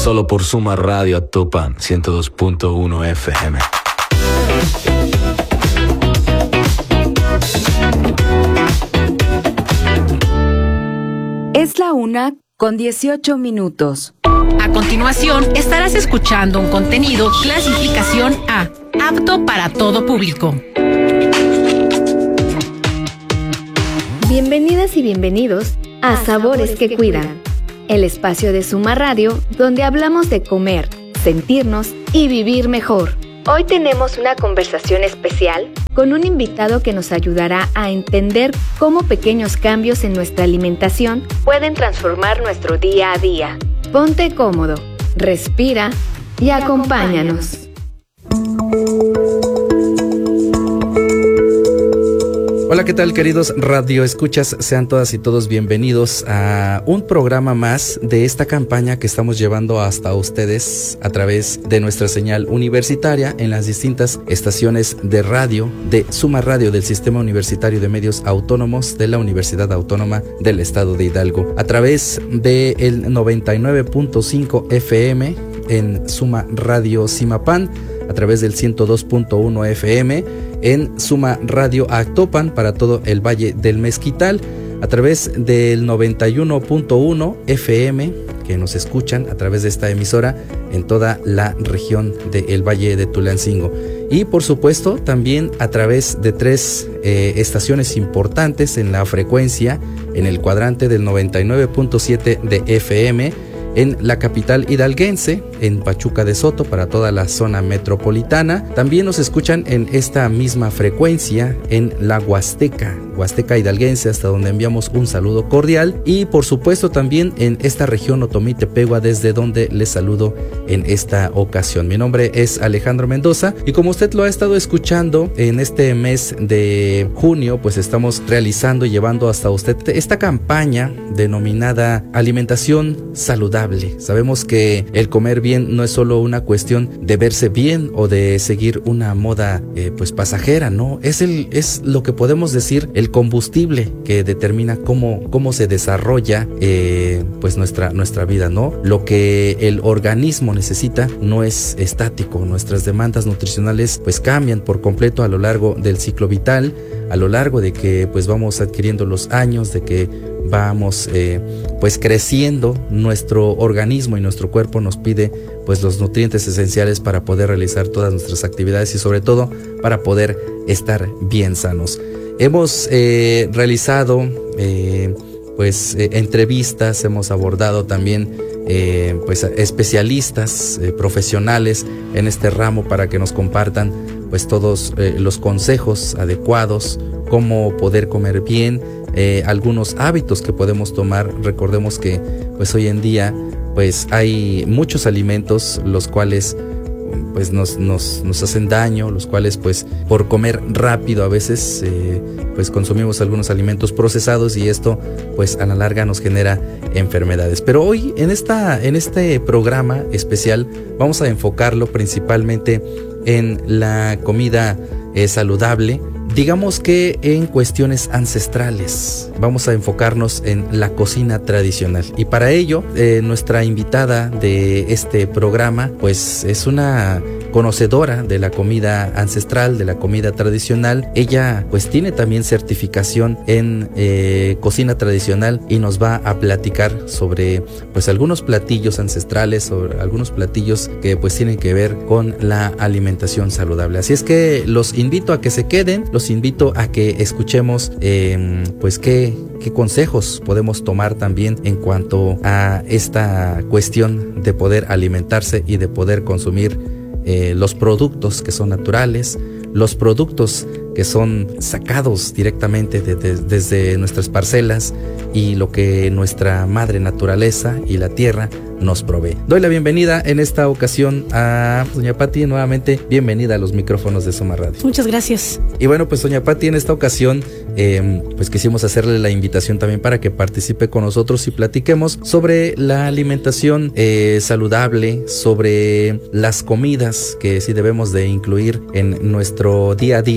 Solo por Suma Radio Actopan 102.1 FM. Es la 1:18. A continuación, estarás escuchando un contenido clasificación A, apto para todo público. Bienvenidas y bienvenidos a Sabores que Cuidan, el espacio de Suma Radio donde hablamos de comer, sentirnos y vivir mejor. Hoy tenemos una conversación especial con un invitado que nos ayudará a entender cómo pequeños cambios en nuestra alimentación pueden transformar nuestro día a día. Ponte cómodo, respira y acompáñanos. Hola, ¿qué tal, queridos radio escuchas? Sean todas y todos bienvenidos a un programa más de esta campaña que estamos llevando hasta ustedes a través de nuestra señal universitaria en las distintas estaciones de radio de Suma Radio del Sistema Universitario de Medios Autónomos de la Universidad Autónoma del Estado de Hidalgo, a través del 99.5 FM en Suma Radio Simapán, a través del 102.1 FM en Suma Radio Actopan para todo el Valle del Mezquital, a través del 91.1 FM que nos escuchan a través de esta emisora en toda la región del Valle de Tulancingo, y por supuesto también a través de 3 estaciones importantes en la frecuencia, en el cuadrante del 99.7 de FM en la capital hidalguense, en Pachuca de Soto, para toda la zona metropolitana. También nos escuchan en esta misma frecuencia en la Huasteca hidalguense, hasta donde enviamos un saludo cordial, y por supuesto también en esta región Otomí-Tepehua, desde donde les saludo en esta ocasión. Mi nombre es Alejandro Mendoza, y como usted lo ha estado escuchando en este mes de junio, pues estamos realizando y llevando hasta usted esta campaña denominada Alimentación Saludable. Sabemos que el comer bien no es solo una cuestión de verse bien o de seguir una moda pues pasajera, ¿no? Es lo que podemos decir el combustible que determina cómo se desarrolla pues nuestra vida, ¿no? Lo que el organismo necesita no es estático. Nuestras demandas nutricionales pues cambian por completo a lo largo del ciclo vital, a lo largo de que pues vamos adquiriendo los años, de que vamos pues creciendo. Nuestro organismo y nuestro cuerpo nos pide pues los nutrientes esenciales para poder realizar todas nuestras actividades y sobre todo para poder estar bien sanos. Hemos realizado entrevistas, hemos abordado también pues especialistas profesionales en este ramo para que nos compartan pues todos los consejos adecuados, cómo poder comer bien, algunos hábitos que podemos tomar. Recordemos que pues hoy en día pues hay muchos alimentos los cuales pues nos hacen daño, los cuales pues por comer rápido a veces pues consumimos algunos alimentos procesados, y esto pues a la larga nos genera enfermedades. Pero hoy en este programa especial vamos a enfocarlo principalmente en la comida saludable, digamos que en cuestiones ancestrales. Vamos a enfocarnos en la cocina tradicional, y para ello nuestra invitada de este programa pues es una conocedora de la comida ancestral, de la comida tradicional. Ella pues tiene también certificación en cocina tradicional, y nos va a platicar sobre pues algunos platillos ancestrales, sobre algunos platillos que pues tienen que ver con la alimentación saludable. Así es que los invito a que se queden, los invito a que escuchemos pues qué consejos podemos tomar también en cuanto a esta cuestión de poder alimentarse y de poder consumir los productos que son naturales, los productos que son sacados directamente desde nuestras parcelas, y lo que nuestra madre naturaleza y la tierra nos provee. Doy la bienvenida en esta ocasión a doña Pati. Nuevamente, bienvenida a los micrófonos de Suma Radio. Muchas gracias. Y bueno, pues doña Pati, en esta ocasión pues quisimos hacerle la invitación también para que participe con nosotros y platiquemos sobre la alimentación saludable, sobre las comidas que sí debemos de incluir en nuestro día a día, pero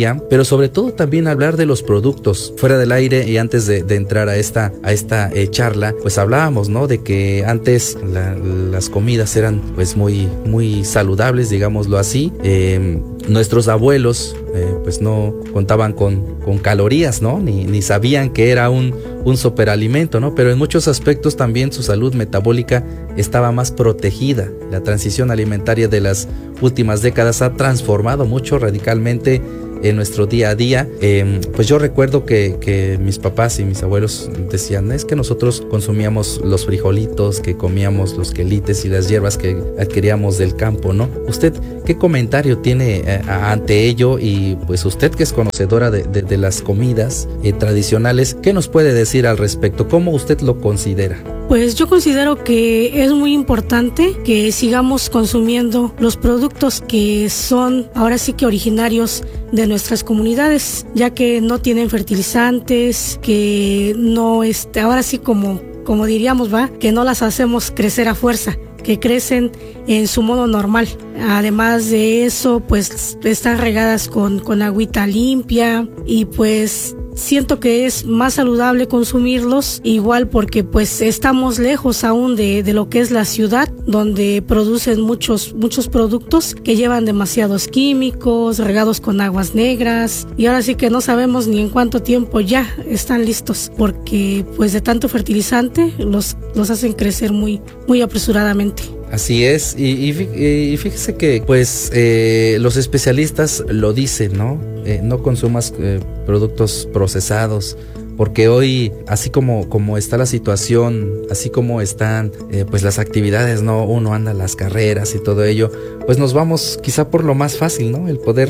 pero sobre todo también hablar de los productos. Fuera del aire y antes de entrar a esta charla, pues hablábamos, ¿no? De que antes las comidas eran pues muy saludables, digámoslo así. Nuestros abuelos pues no contaban con calorías, ¿no? Ni sabían que era un superalimento, ¿no? Pero en muchos aspectos también su salud metabólica estaba más protegida. La transición alimentaria de las últimas décadas ha transformado mucho radicalmente en nuestro día a día. Pues yo recuerdo que mis papás y mis abuelos decían, es que nosotros consumíamos los frijolitos, que comíamos los quelites y las hierbas que adquiríamos del campo, ¿no? ¿Usted qué comentario tiene ante ello? Y pues usted, que es conocedora de las comidas tradicionales, ¿qué nos puede decir al respecto? ¿Cómo usted lo considera? Pues yo considero que es muy importante que sigamos consumiendo los productos que son ahora sí que originarios de nuestras comunidades, ya que no tienen fertilizantes, que no ahora sí como diríamos, que no las hacemos crecer a fuerza, que crecen en su modo normal. Además de eso, pues están regadas con agüita limpia y pues siento que es más saludable consumirlos, igual porque pues estamos lejos aún de lo que es la ciudad, donde producen muchos productos que llevan demasiados químicos, regados con aguas negras, y ahora sí que no sabemos ni en cuánto tiempo ya están listos, porque pues de tanto fertilizante los hacen crecer muy apresuradamente. Así es, y fíjese que pues los especialistas lo dicen, ¿no? No consumas productos procesados, porque hoy, así como está la situación, así como están pues las actividades, ¿no? Uno anda a las carreras y todo ello, pues nos vamos quizá por lo más fácil, ¿no? El poder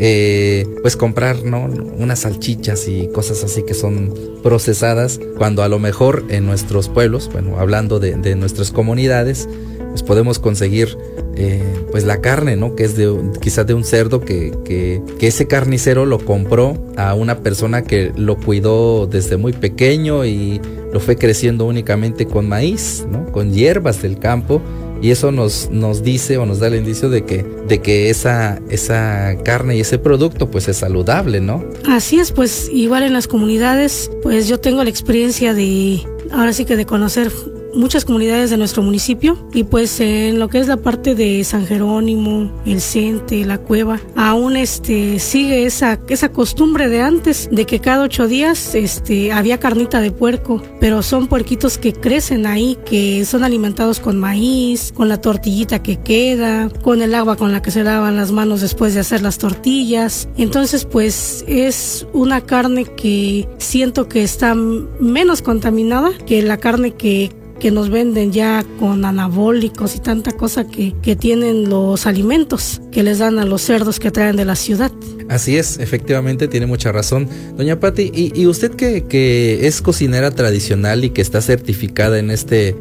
pues comprar, ¿no? Unas salchichas y cosas así que son procesadas, cuando a lo mejor en nuestros pueblos, bueno, hablando de nuestras comunidades, pues podemos conseguir pues la carne, ¿no? Que es quizás de un cerdo que ese carnicero lo compró a una persona que lo cuidó desde muy pequeño y lo fue creciendo únicamente con maíz, ¿no? Con hierbas del campo. Y eso nos dice o nos da el indicio de que esa carne y ese producto pues es saludable, ¿no? Así es, pues igual en las comunidades, pues yo tengo la experiencia ahora sí que de conocer muchas comunidades de nuestro municipio, y pues en lo que es la parte de San Jerónimo, el Cente, la Cueva, aún sigue esa costumbre de antes, de que cada 8 días había carnita de puerco, pero son puerquitos que crecen ahí, que son alimentados con maíz, con la tortillita que queda, con el agua con la que se lavan las manos después de hacer las tortillas. Entonces pues es una carne que siento que está menos contaminada que la carne que nos venden ya con anabólicos y tanta cosa que tienen los alimentos que les dan a los cerdos que traen de la ciudad. Así es, efectivamente tiene mucha razón, doña Pati. Y usted que es cocinera tradicional y que está certificada en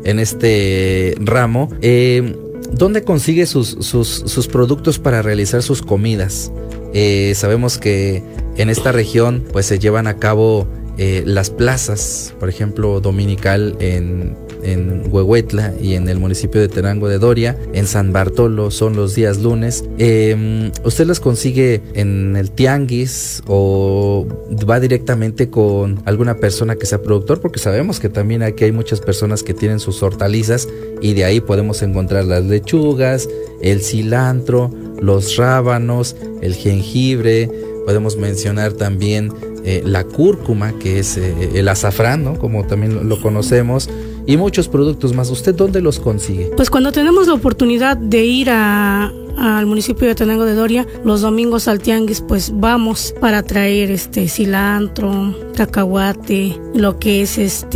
este ramo, ¿dónde consigue sus productos para realizar sus comidas? Sabemos que en esta región pues se llevan a cabo las plazas, por ejemplo, dominical en Huehuetla y en el municipio de Tenango de Doria. En San Bartolo son los días lunes. ¿Usted las consigue en el tianguis o va directamente con alguna persona que sea productor? Porque sabemos que también aquí hay muchas personas que tienen sus hortalizas y de ahí podemos encontrar las lechugas, el cilantro, los rábanos, el jengibre. Podemos mencionar también la cúrcuma, que es el azafrán, ¿no? Como también lo conocemos, y muchos productos más. ¿Usted dónde los consigue? Pues cuando tenemos la oportunidad de ir al municipio de Tenango de Doria, los domingos al tianguis, pues vamos para traer cilantro, cacahuate, lo que es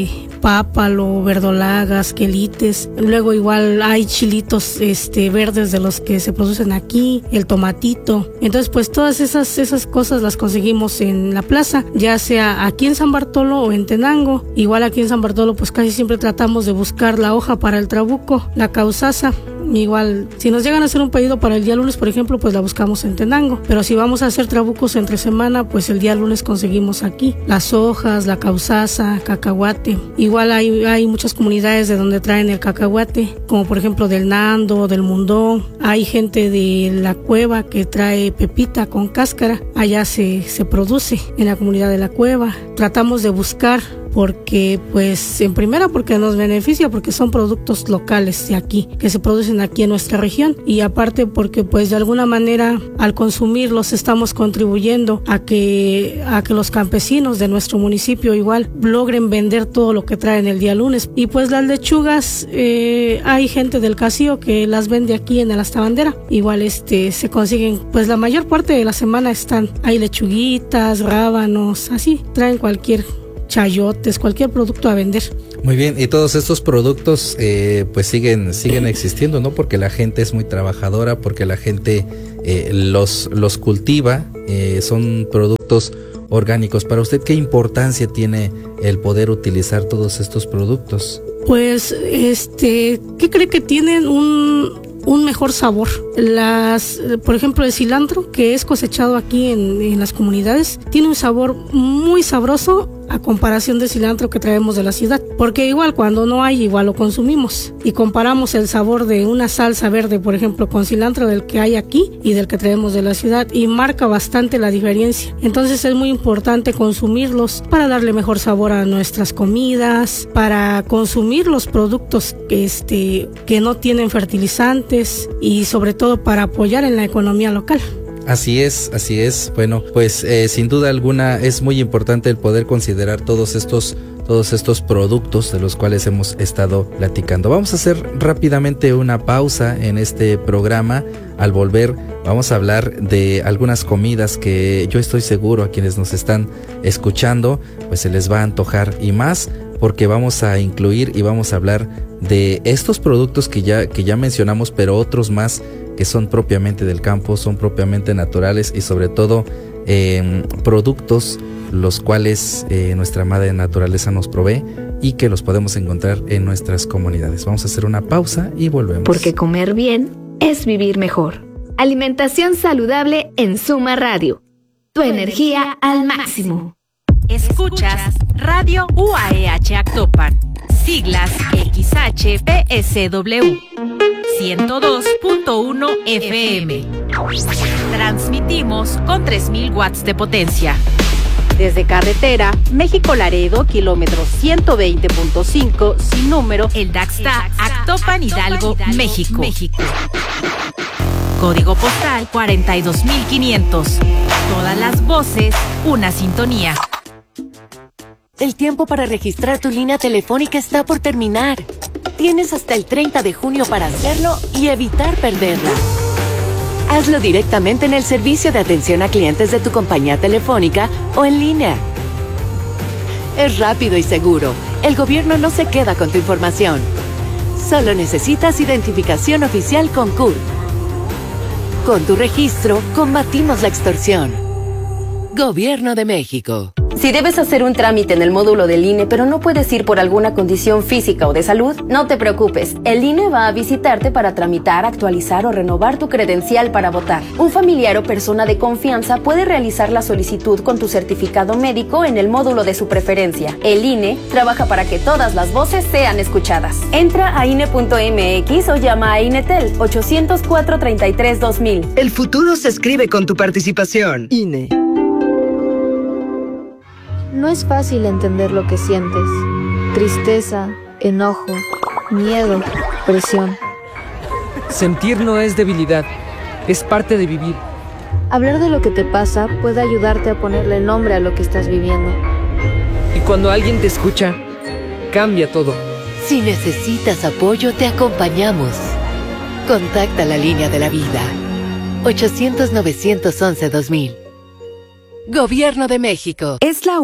pápalo, verdolagas, quelites. Luego igual hay chilitos verdes de los que se producen aquí, el tomatito. Entonces pues todas esas cosas las conseguimos en la plaza, ya sea aquí en San Bartolo o en Tenango. Igual aquí en San Bartolo pues casi siempre tratamos de buscar la hoja para el trabuco, la causaza, Igual, si nos llegan a hacer un pedido para el día lunes, por ejemplo, pues la buscamos en Tenango. Pero si vamos a hacer trabucos entre semana, pues el día lunes conseguimos aquí las hojas, la cauzaza, cacahuate. Igual hay muchas comunidades de donde traen el cacahuate, como por ejemplo del Nando, del Mundó. Hay gente de la Cueva que trae pepita con cáscara. Allá se produce en la comunidad de la Cueva. Tratamos de buscar porque pues en primera porque nos beneficia, porque son productos locales de aquí, que se producen aquí en nuestra región, y aparte porque pues de alguna manera al consumirlos estamos contribuyendo a que los campesinos de nuestro municipio igual logren vender todo lo que traen el día lunes. Y pues las lechugas, hay gente del Casillo que las vende aquí en el Astabandera, igual se consiguen, pues la mayor parte de la semana hay lechuguitas, rábanos, así, traen cualquier chayotes, cualquier producto a vender. Muy bien, y todos estos productos pues siguen existiendo, ¿no? Porque la gente es muy trabajadora, porque la gente los cultiva, son productos orgánicos. Para usted, ¿qué importancia tiene el poder utilizar todos estos productos? Pues, ¿qué cree que tienen un mejor sabor? Por ejemplo, el cilantro que es cosechado aquí en las comunidades tiene un sabor muy sabroso a comparación del cilantro que traemos de la ciudad, porque igual cuando no hay, igual lo consumimos y comparamos el sabor de una salsa verde, por ejemplo, con cilantro del que hay aquí y del que traemos de la ciudad, y marca bastante la diferencia. Entonces es muy importante consumirlos para darle mejor sabor a nuestras comidas, para consumir los productos que no tienen fertilizantes y sobre todo para apoyar en la economía local. Así es. Bueno, pues sin duda alguna es muy importante el poder considerar todos estos productos de los cuales hemos estado platicando. Vamos a hacer rápidamente una pausa en este programa. Al volver vamos a hablar de algunas comidas que yo estoy seguro a quienes nos están escuchando pues se les va a antojar, y más porque vamos a incluir y vamos a hablar de estos productos que ya mencionamos, pero otros más que son propiamente del campo, son propiamente naturales y sobre todo productos los cuales nuestra madre naturaleza nos provee y que los podemos encontrar en nuestras comunidades. Vamos a hacer una pausa y volvemos. Porque comer bien es vivir mejor. Alimentación saludable en Suma Radio. Tu energía al máximo. Escuchas Radio UAEH Actopan, siglas XHPSW, 102.1 FM. Transmitimos con 3000 watts de potencia. Desde carretera, México-Laredo, kilómetro 120.5, sin número, el Daxta, Actopan, Hidalgo, México. Código postal 42500. Todas las voces, una sintonía. El tiempo para registrar tu línea telefónica está por terminar. Tienes hasta el 30 de junio para hacerlo y evitar perderla. Hazlo directamente en el servicio de atención a clientes de tu compañía telefónica o en línea. Es rápido y seguro. El gobierno no se queda con tu información. Solo necesitas identificación oficial con CURP. Con tu registro, combatimos la extorsión. Gobierno de México. Si debes hacer un trámite en el módulo del INE, pero no puedes ir por alguna condición física o de salud, no te preocupes. El INE va a visitarte para tramitar, actualizar o renovar tu credencial para votar. Un familiar o persona de confianza puede realizar la solicitud con tu certificado médico en el módulo de su preferencia. El INE trabaja para que todas las voces sean escuchadas. Entra a INE.mx o llama a INETEL 804-33-2000. El futuro se escribe con tu participación. INE. No es fácil entender lo que sientes. Tristeza, enojo, miedo, presión. Sentir no es debilidad, es parte de vivir. Hablar de lo que te pasa puede ayudarte a ponerle nombre a lo que estás viviendo. Y cuando alguien te escucha, cambia todo. Si necesitas apoyo, te acompañamos. Contacta la línea de la vida. 800-911-2000. Gobierno de México. Es la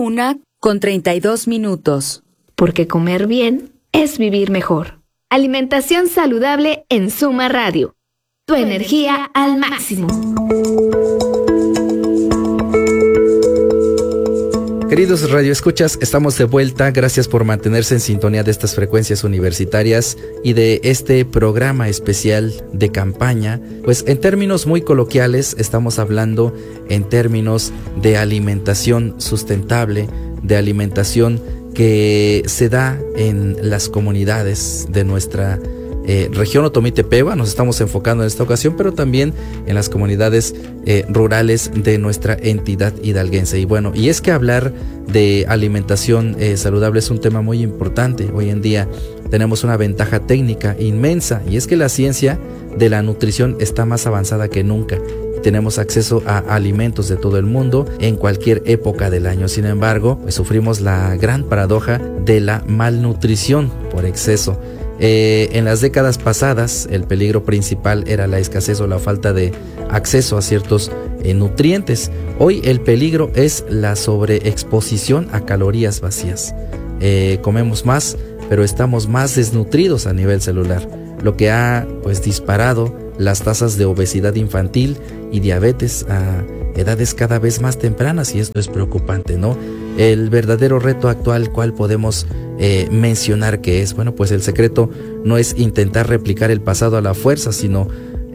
1:32. Porque comer bien es vivir mejor. Alimentación saludable en Suma Radio. Tu energía al máximo. Queridos radioescuchas, estamos de vuelta. Gracias por mantenerse en sintonía de estas frecuencias universitarias y de este programa especial de campaña. Pues en términos muy coloquiales estamos hablando en términos de alimentación sustentable, de alimentación que se da en las comunidades de nuestra región Otomí-Tepehua. Nos estamos enfocando en esta ocasión, pero también en las comunidades rurales de nuestra entidad hidalguense. Y bueno, y es que hablar de alimentación saludable es un tema muy importante. Hoy en día tenemos una ventaja técnica inmensa, y es que la ciencia de la nutrición está más avanzada que nunca. Tenemos acceso a alimentos de todo el mundo en cualquier época del año. Sin embargo, pues sufrimos la gran paradoja de la malnutrición por exceso. En las décadas pasadas, el peligro principal era la escasez o la falta de acceso a ciertos nutrientes. Hoy el peligro es la sobreexposición a calorías vacías. Comemos más, pero estamos más desnutridos a nivel celular, lo que ha pues disparado las tasas de obesidad infantil y diabetes a edades cada vez más tempranas, y esto es preocupante, ¿no? El verdadero reto actual, ¿cuál podemos mencionar que es? Bueno, pues el secreto no es intentar replicar el pasado a la fuerza, sino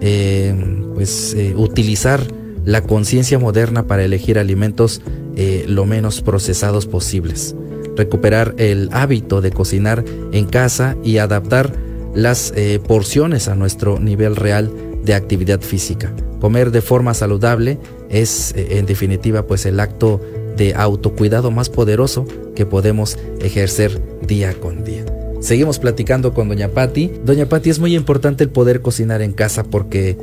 utilizar la conciencia moderna para elegir alimentos lo menos procesados posibles. Recuperar el hábito de cocinar en casa y adaptar las porciones a nuestro nivel real de actividad física. Comer de forma saludable es, en definitiva, pues el acto de autocuidado más poderoso que podemos ejercer día con día. Seguimos platicando con Doña Pati. Doña Pati, es muy importante el poder cocinar en casa porque,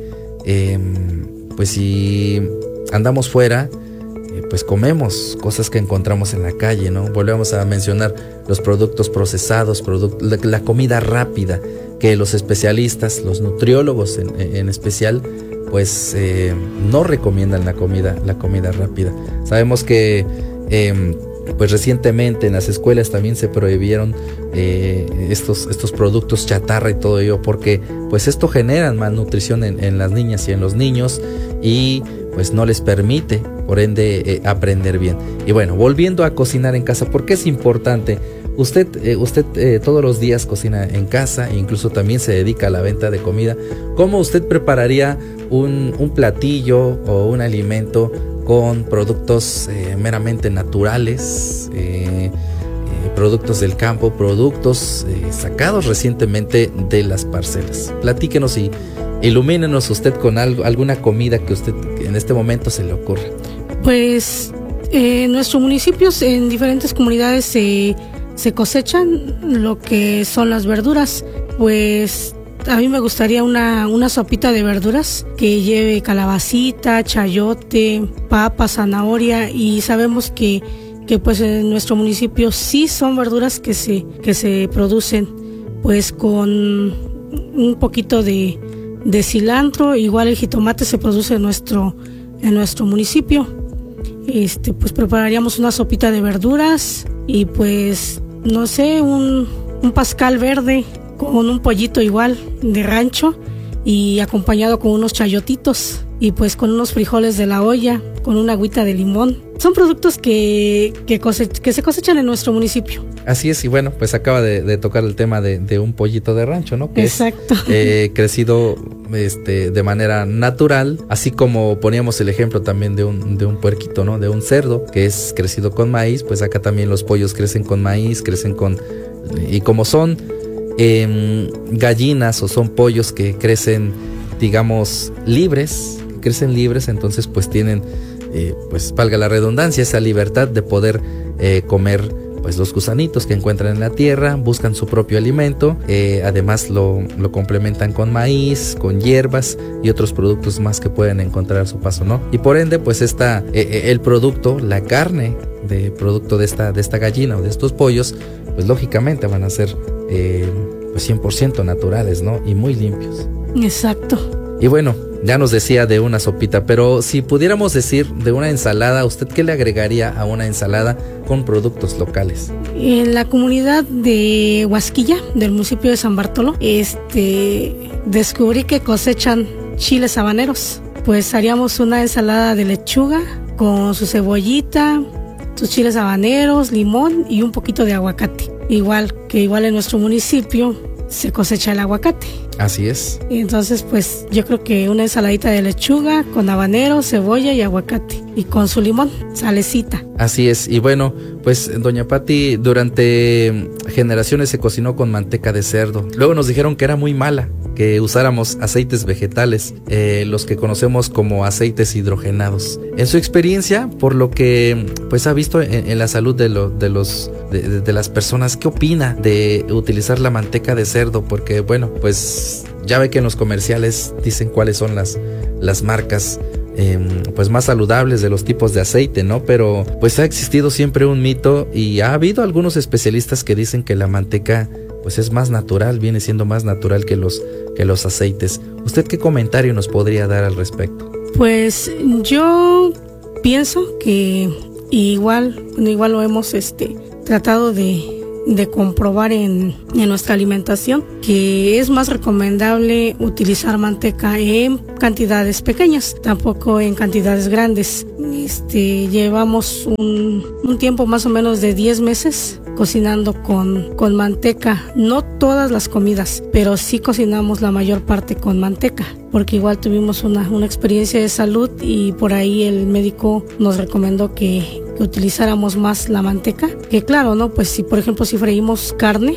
pues si andamos fuera, pues comemos cosas que encontramos en la calle, ¿no? Volvemos a mencionar los productos procesados, la comida rápida, que los especialistas, los nutriólogos en especial, pues no recomiendan la comida rápida. Sabemos que pues recientemente en las escuelas también se prohibieron estos productos chatarra y todo ello, porque pues esto genera malnutrición en las niñas y en los niños, y pues no les permite, por ende, aprender bien. Y bueno, volviendo a cocinar en casa, ¿por qué es importante? Usted todos los días cocina en casa e incluso también se dedica a la venta de comida. ¿Cómo usted prepararía un platillo o un alimento con productos meramente naturales, productos del campo, productos sacados recientemente de las parcelas? Platíquenos y ilumínenos usted con alguna comida que usted en este momento se le ocurra. Pues en nuestros municipios, en diferentes comunidades se cosechan lo que son las verduras. Pues a mí me gustaría una sopita de verduras que lleve calabacita, chayote, papa, zanahoria, y sabemos que pues en nuestro municipio sí son verduras que se producen pues con un poquito de cilantro. Igual el jitomate se produce en nuestro municipio. Pues prepararíamos una sopita de verduras y pues no sé, un pascal verde con un pollito igual de rancho y acompañado con unos chayotitos y pues con unos frijoles de la olla, con una agüita de limón. Son productos que se cosechan en nuestro municipio. Así es, y bueno, pues acaba de tocar el tema de un pollito de rancho, ¿no? Que exacto. Es crecido de manera natural, así como poníamos el ejemplo también de un puerquito, ¿no? De un cerdo que es crecido con maíz, pues acá también los pollos crecen con maíz, y como son gallinas o son pollos que crecen, digamos, libres, entonces pues tienen, pues valga la redundancia, esa libertad de poder comer pues los gusanitos que encuentran en la tierra, buscan su propio alimento, además lo complementan con maíz, con hierbas y otros productos más que pueden encontrar a su paso, ¿no? Y por ende pues el producto, la carne de producto de esta gallina o de estos pollos, pues lógicamente van a ser pues 100% naturales, ¿no? Y muy limpios. Exacto. Y bueno, ya nos decía de una sopita, pero si pudiéramos decir de una ensalada, ¿usted qué le agregaría a una ensalada con productos locales? En la comunidad de Huasquilla, del municipio de San Bartolo, descubrí que cosechan chiles habaneros. Pues haríamos una ensalada de lechuga con su cebollita, tus chiles habaneros, limón y un poquito de aguacate. Igual en nuestro municipio se cosecha el aguacate. Así es. Entonces, pues yo creo que una ensaladita de lechuga con habanero, cebolla y aguacate. Y con su limón, salecita. Así es. Y bueno, pues doña Pati, durante generaciones se cocinó con manteca de cerdo. Luego nos dijeron que era muy mala, que usáramos aceites vegetales, los que conocemos como aceites hidrogenados. En su experiencia, por lo que pues ha visto en la salud de las personas, ¿qué opina de utilizar la manteca de cerdo? Porque bueno, pues ya ve que en los comerciales dicen cuáles son las marcas pues más saludables de los tipos de aceite, ¿no? Pero pues ha existido siempre un mito y ha habido algunos especialistas que dicen que la manteca pues es más natural, viene siendo más natural que los aceites. ¿Usted qué comentario nos podría dar al respecto? Pues yo pienso que igual lo hemos tratado de comprobar en nuestra alimentación, que es más recomendable utilizar manteca en cantidades pequeñas, tampoco en cantidades grandes. Llevamos un tiempo más o menos de 10 meses cocinando con manteca, no todas las comidas, pero sí cocinamos la mayor parte con manteca, porque igual tuvimos una experiencia de salud y por ahí el médico nos recomendó que utilizáramos más la manteca, que claro, ¿no? Pues si por ejemplo si freímos carne,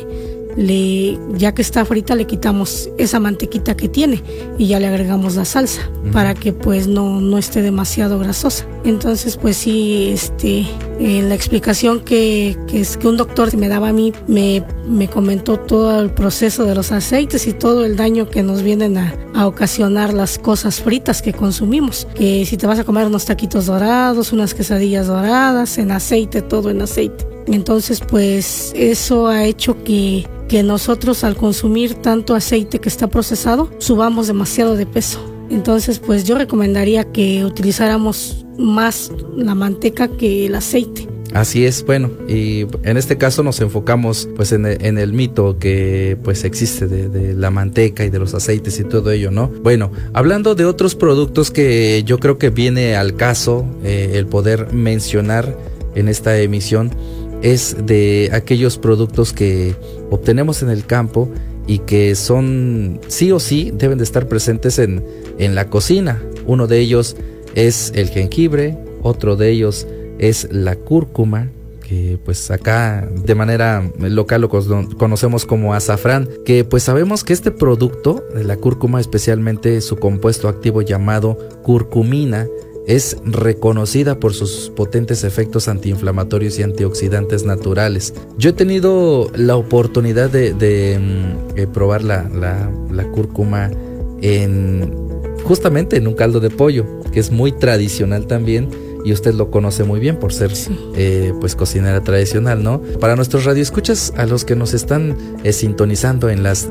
ya que está frita le quitamos esa mantequita que tiene y ya le agregamos la salsa para que pues no esté demasiado grasosa. Entonces pues sí, la explicación que un doctor me daba a mí, me comentó todo el proceso de los aceites y todo el daño que nos vienen a ocasionar las cosas fritas que consumimos, que si te vas a comer unos taquitos dorados, unas quesadillas doradas, en aceite, todo en aceite. Entonces pues eso ha hecho que nosotros al consumir tanto aceite que está procesado subamos demasiado de peso. Entonces pues yo recomendaría que utilizáramos más la manteca que el aceite. Así es, bueno, y en este caso nos enfocamos pues en el mito que pues existe de la manteca y de los aceites y todo ello, ¿no? Bueno, hablando de otros productos que yo creo que viene al caso el poder mencionar en esta emisión, es de aquellos productos que obtenemos en el campo y que son sí o sí deben de estar presentes en la cocina. Uno de ellos es el jengibre, otro de ellos es la cúrcuma, que pues acá de manera local lo conocemos como azafrán, que pues sabemos que este producto, la cúrcuma, especialmente su compuesto activo llamado curcumina, es reconocida por sus potentes efectos antiinflamatorios y antioxidantes naturales. Yo he tenido la oportunidad de probar la cúrcuma justamente en un caldo de pollo, que es muy tradicional también, y usted lo conoce muy bien por ser pues cocinera tradicional, ¿no? Para nuestros radioescuchas, a los que nos están sintonizando en las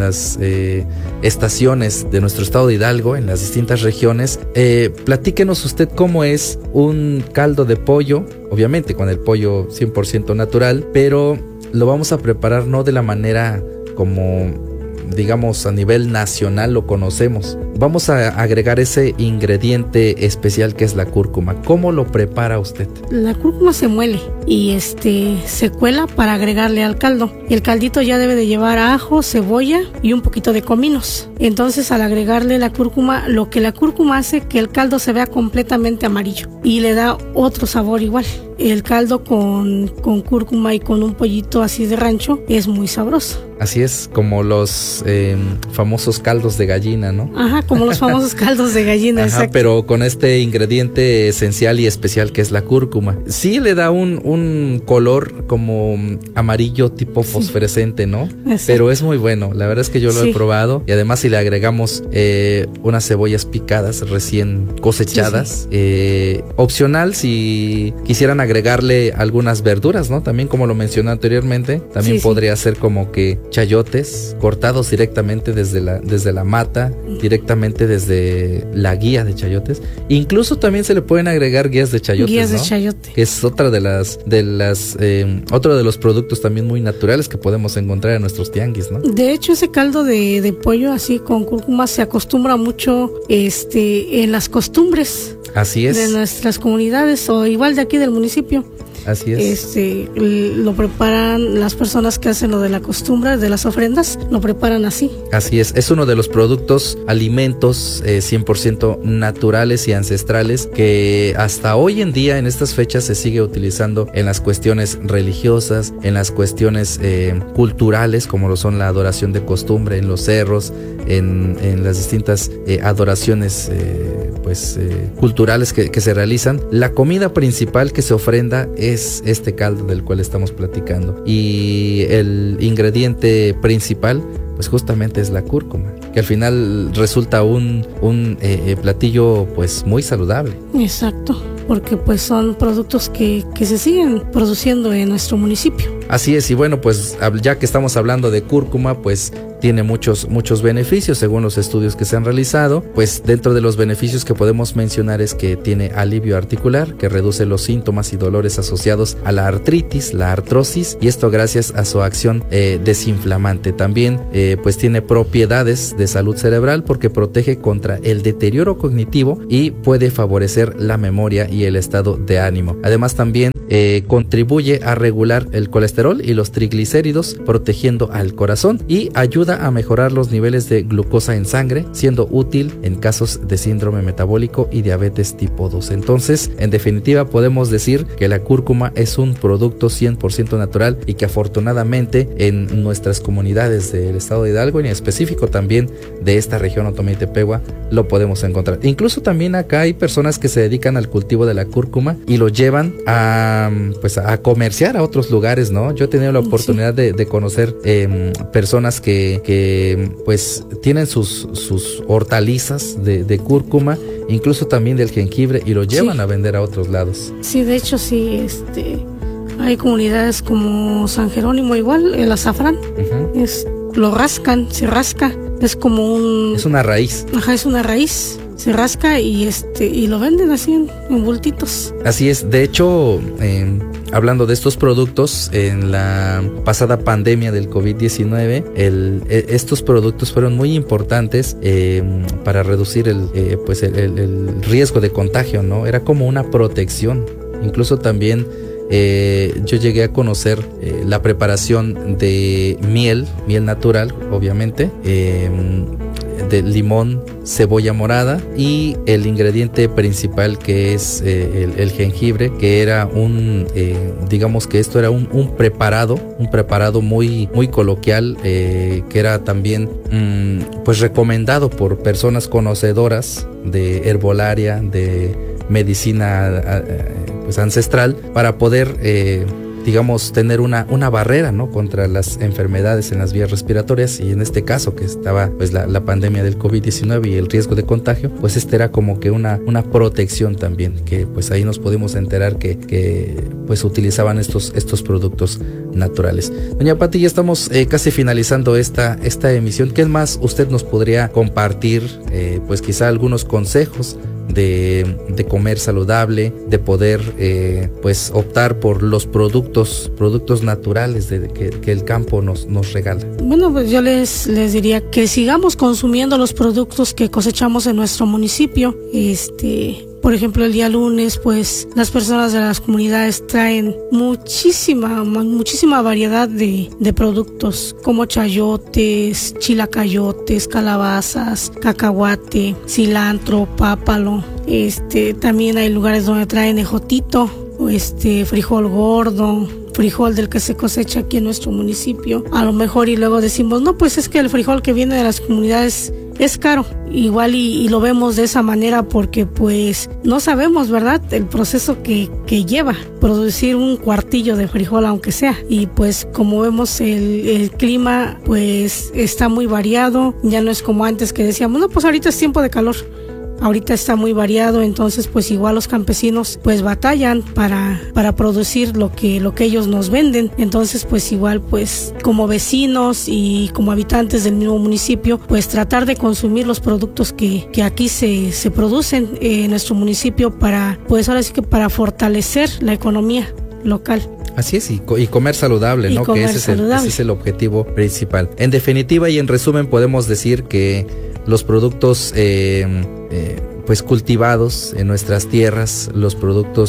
estaciones de nuestro estado de Hidalgo, en las distintas regiones, platíquenos usted cómo es un caldo de pollo, obviamente con el pollo 100% natural, pero lo vamos a preparar no de la manera como digamos a nivel nacional lo conocemos. Vamos a agregar ese ingrediente especial que es la cúrcuma. ¿Cómo lo prepara usted? La cúrcuma se muele y se cuela para agregarle al caldo. El caldito ya debe de llevar ajo, cebolla y un poquito de cominos. Entonces al agregarle la cúrcuma, lo que la cúrcuma hace que el caldo se vea completamente amarillo y le da otro sabor igual. El caldo con cúrcuma y con un pollito así de rancho es muy sabroso. Así es, como los famosos caldos de gallina, ¿no? Ajá, como los famosos caldos de gallina, ajá, exacto. Pero con este ingrediente esencial y especial que es la cúrcuma. Sí le da un color como amarillo tipo fosforescente, ¿no? Exacto. Pero es muy bueno, la verdad es que yo lo he probado. Y además si le agregamos unas cebollas picadas recién cosechadas, opcional si quisieran agregarle algunas verduras, ¿no? También como lo mencioné anteriormente, también podría ser como que chayotes cortados directamente desde la mata, directamente desde la guía de chayotes. Incluso también se le pueden agregar guías de chayotes, guías ¿no? de chayote. Que es otra otro de los productos también muy naturales que podemos encontrar en nuestros tianguis, ¿no? De hecho, ese caldo de pollo así con cúrcuma se acostumbra mucho en las costumbres. Así es. De nuestras comunidades o igual de aquí del municipio. Así es. Lo preparan las personas que hacen lo de la costumbre, de las ofrendas, lo preparan así. Así es uno de los productos, alimentos 100% naturales y ancestrales que hasta hoy en día en estas fechas se sigue utilizando en las cuestiones religiosas, en las cuestiones culturales, como lo son la adoración de costumbre en los cerros, en las distintas adoraciones culturales que se realizan. La comida principal que se ofrenda es este caldo del cual estamos platicando, y el ingrediente principal pues justamente es la cúrcuma, que al final resulta un platillo pues muy saludable. Exacto, porque pues son productos que se siguen produciendo en nuestro municipio. Así es, y bueno, pues ya que estamos hablando de cúrcuma, pues tiene muchos beneficios según los estudios que se han realizado. Pues dentro de los beneficios que podemos mencionar es que tiene alivio articular, que reduce los síntomas y dolores asociados a la artritis, la artrosis, y esto gracias a su acción desinflamante. También pues tiene propiedades de salud cerebral porque protege contra el deterioro cognitivo y puede favorecer la memoria y el estado de ánimo. Además también contribuye a regular el colesterol y los triglicéridos, protegiendo al corazón, y ayuda a mejorar los niveles de glucosa en sangre, siendo útil en casos de síndrome metabólico y diabetes tipo 2. Entonces, en definitiva, podemos decir que la cúrcuma es un producto 100% natural y que afortunadamente en nuestras comunidades del estado de Hidalgo, y en específico también de esta región Otomí y Tepehua, lo podemos encontrar. Incluso también acá hay personas que se dedican al cultivo de la cúrcuma y lo llevan a comerciar a otros lugares, ¿no? Yo he tenido la oportunidad de conocer personas que pues tienen sus hortalizas de cúrcuma, incluso también del jengibre, y lo llevan a vender a otros lados. Sí, de hecho sí, hay comunidades como San Jerónimo, igual el azafrán, lo rascan, se rasca, es como es una raíz. Ajá, es una raíz. Se rasca y lo venden así en bultitos. Así es. De hecho, hablando de estos productos, en la pasada pandemia del COVID-19, estos productos fueron muy importantes para reducir el riesgo de contagio, ¿no? Era como una protección. Incluso también yo llegué a conocer la preparación de miel natural, obviamente, de limón, cebolla morada, y el ingrediente principal, que es el jengibre, que era digamos que esto era un preparado muy coloquial, que era también pues recomendado por personas conocedoras de herbolaria, de medicina pues ancestral, para poder digamos tener una barrera, ¿no?, contra las enfermedades en las vías respiratorias, y en este caso que estaba pues la pandemia del COVID-19 y el riesgo de contagio, pues era como que una protección también, que pues ahí nos pudimos enterar que pues utilizaban estos productos naturales. Doña Pati, ya estamos casi finalizando esta emisión. ¿Qué más usted nos podría compartir? Pues quizá algunos consejos de comer saludable, de poder pues optar por los productos naturales que el campo nos regala. Bueno, pues yo les diría que sigamos consumiendo los productos que cosechamos en nuestro municipio. Por ejemplo, el día lunes, pues las personas de las comunidades traen muchísima variedad de productos, como chayotes, chilacayotes, calabazas, cacahuate, cilantro, pápalo. También hay lugares donde traen ejotito, frijol gordo, frijol del que se cosecha aquí en nuestro municipio. A lo mejor y luego decimos, no, pues es que el frijol que viene de las comunidades es caro. Igual y lo vemos de esa manera porque pues no sabemos, ¿verdad?, el proceso que lleva producir un cuartillo de frijol, aunque sea. Y pues como vemos el clima pues está muy variado, ya no es como antes que decíamos, no, pues ahorita es tiempo de calor. Ahorita está muy variado, entonces pues igual los campesinos pues batallan para producir lo que ellos nos venden. Entonces pues igual pues como vecinos y como habitantes del mismo municipio, pues tratar de consumir los productos que aquí se producen en nuestro municipio, para pues ahora sí que para fortalecer la economía local. Así es, y comer saludable, ¿no? Que ese es el objetivo principal. En definitiva y en resumen, podemos decir que los productos pues cultivados en nuestras tierras, los productos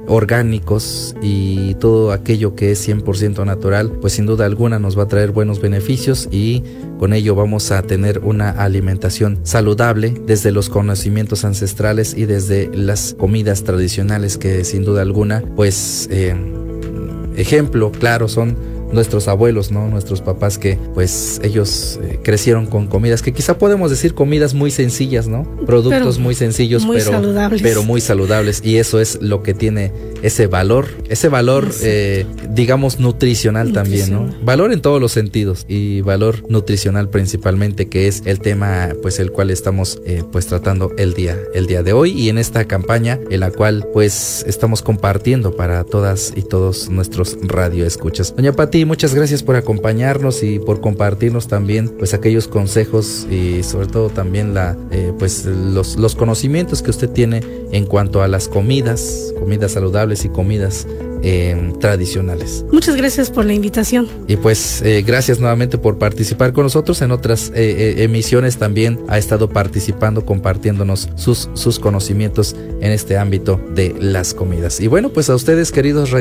orgánicos y todo aquello que es 100% natural, pues sin duda alguna nos va a traer buenos beneficios y con ello vamos a tener una alimentación saludable desde los conocimientos ancestrales y desde las comidas tradicionales que sin duda alguna, pues ejemplo claro son nuestros abuelos, ¿no? Nuestros papás que pues ellos crecieron con comidas que quizá podemos decir comidas muy sencillas, ¿no? Productos muy sencillos, pero muy saludables, y eso es lo que tiene ese valor digamos nutricional también, ¿no? Valor en todos los sentidos y valor nutricional principalmente, que es el tema pues el cual estamos pues tratando el día de hoy y en esta campaña en la cual pues estamos compartiendo para todas y todos nuestros radioescuchas. Doña Pati, muchas gracias por acompañarnos y por compartirnos también pues aquellos consejos y sobre todo también pues los conocimientos que usted tiene en cuanto a las comidas saludables y comidas tradicionales. Muchas gracias por la invitación. Y pues gracias nuevamente por participar con nosotros en otras emisiones. También ha estado participando, compartiéndonos sus conocimientos en este ámbito de las comidas. Y bueno, pues a ustedes, queridos